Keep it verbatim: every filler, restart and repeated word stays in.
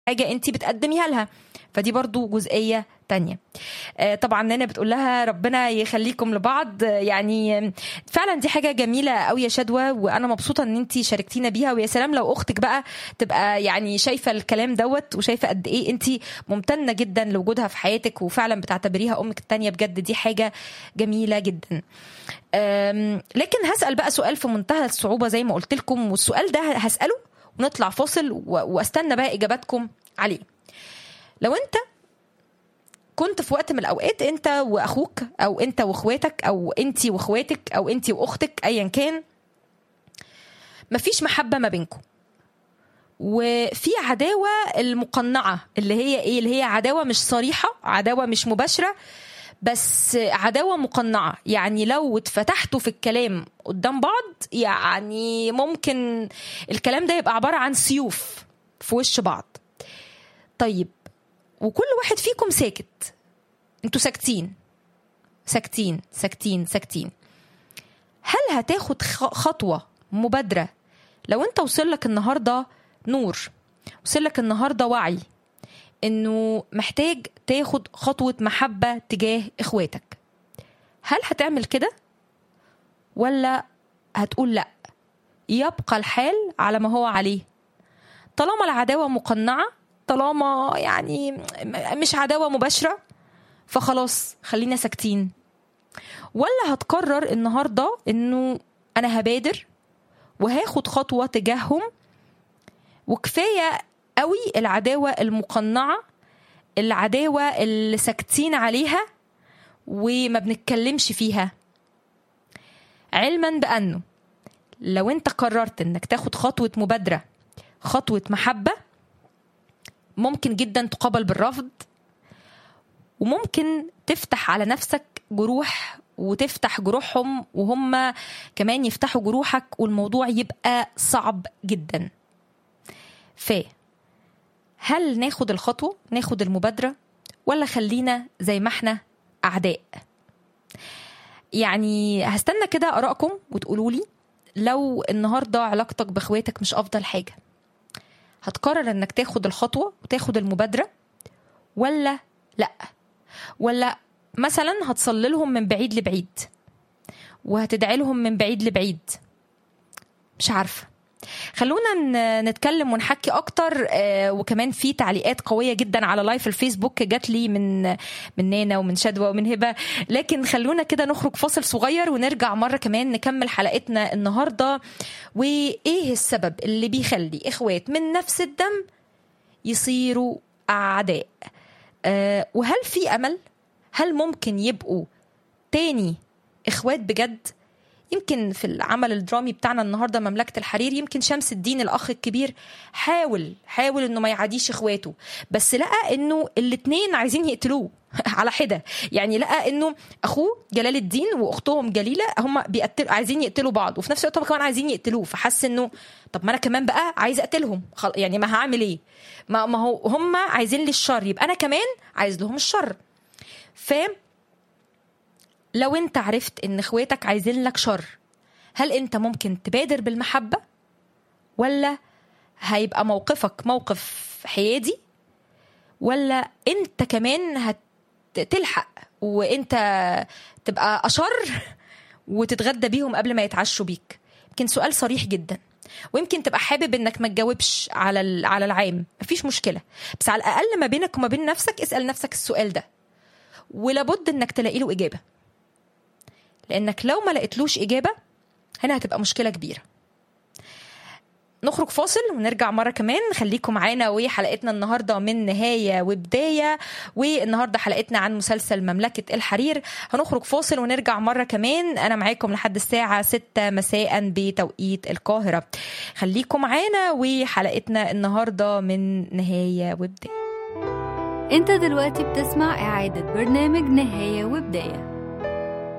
حاجة انت بتقدميها لها، فدي برضو جزئية تانية. آه طبعا نانا بتقول لها ربنا يخليكم لبعض، يعني فعلا دي حاجة جميلة قوي يا شدوى، وانا مبسوطة ان انتي شاركتينا بيها. ويا سلام لو اختك بقى تبقى يعني شايفة الكلام دوت وشايفة قد ايه انتي ممتنة جدا لوجودها في حياتك وفعلا بتعتبريها امك التانية. بجد دي حاجة جميلة جدا. لكن هسأل بقى سؤال في منتهى الصعوبة زي ما قلت لكم، والسؤال ده هسأله ونطلع فاصل واستنى بقى اجاباتكم عليه. لو انت كنت في وقت من الأوقات أنت وأخوك أو أنت وأخواتك أو أنتي وأخواتك أو أنتي وأختك أيا كان، مفيش محبة ما بينكم وفي عداوة المقنعة اللي هي إيه، اللي هي عداوة مش صريحة، عداوة مش مباشرة، بس عداوة مقنعة. يعني لو اتفتحتوا في الكلام قدام بعض يعني ممكن الكلام ده يبقى عبارة عن سيوف في وش بعض. طيب وكل واحد فيكم ساكت، انتوا ساكتين ساكتين ساكتين ساكتين، هل هتاخد خطوة مبادرة لو انت وصلك النهاردة نور، وصلك النهاردة وعي انه محتاج تاخد خطوة محبة تجاه اخواتك؟ هل هتعمل كده ولا هتقول لا، يبقى الحال على ما هو عليه طالما العداوة مقنعة، طالما يعني مش عداوة مباشرة فخلاص خلينا ساكتين؟ ولا هتقرر النهاردة انه انا هبادر وهاخد خطوة تجاههم، وكفاية قوي العداوة المقنعة، العداوة اللي ساكتين عليها وما بنتكلمش فيها، علما بأنه لو انت قررت انك تاخد خطوة مبادرة، خطوة محبة، ممكن جدا تقابل بالرفض، وممكن تفتح على نفسك جروح وتفتح جروحهم وهم كمان يفتحوا جروحك، والموضوع يبقى صعب جدا. فا هل ناخد الخطوة، ناخد المبادرة، ولا خلينا زي ما احنا أعداء؟ يعني هستنى كده آرائكم وتقولولي لو النهاردة علاقتك بأخواتك مش أفضل حاجة، هتقرر انك تاخد الخطوة وتاخد المبادرة ولا لا؟ ولا مثلا هتصلي لهم من بعيد لبعيد وهتدعي لهم من بعيد لبعيد؟ مش عارفة. خلونا نتكلم ونحكي اكتر. وكمان في تعليقات قوية جدا على لايف الفيسبوك جات لي من من نانا ومن شدوى ومن هبة، لكن خلونا كده نخرج فاصل صغير ونرجع مرة كمان نكمل حلقتنا النهاردة. وايه السبب اللي بيخلي اخوات من نفس الدم يصيروا اعداء؟ أه وهل في امل؟ هل ممكن يبقوا تاني اخوات بجد؟ يمكن في العمل الدرامي بتاعنا النهاردة مملكة الحرير، يمكن شمس الدين الأخ الكبير حاول حاول إنه ما يعاديش إخواته، بس لقى إنه الاتنين عايزين يقتلوه على حدة. يعني لقى إنه أخوه جلال الدين وأختهم جليلة هم بيقتلوا، عايزين يقتلوا بعض، وفي نفس الوقت هم كمان عايزين يقتلوه، فحس إنه طب ما أنا كمان بقى عايز أقتلهم، يعني ما هعمل إيه؟ ما ما هو هم عايزين لي الشر، يبقى أنا كمان عايز لهم الشر. فاهم؟ لو انت عرفت ان اخواتك عايزين لك شر، هل انت ممكن تبادر بالمحبة، ولا هيبقى موقفك موقف حيادي، ولا انت كمان هتلحق وانت تبقى أشر وتتغدى بيهم قبل ما يتعشوا بيك؟ يمكن سؤال صريح جدا، ويمكن تبقى حابب انك ما تجاوبش على على العام، مفيش مشكلة، بس على الأقل ما بينك وما بين نفسك اسأل نفسك السؤال ده، ولابد انك تلاقي له إجابة، لأنك لو ما لقيتلوش إجابة هنا هتبقى مشكلة كبيرة. نخرج فاصل ونرجع مرة كمان. خليكم معانا وحلقتنا النهاردة من نهاية وبداية، والنهاردة حلقتنا عن مسلسل مملكة الحرير. هنخرج فاصل ونرجع مرة كمان. أنا معاكم لحد الساعة ستة مساء بتوقيت القاهرة. خليكم معانا وحلقتنا النهاردة من نهاية وبداية. انت دلوقتي بتسمع إعادة برنامج نهاية وبداية.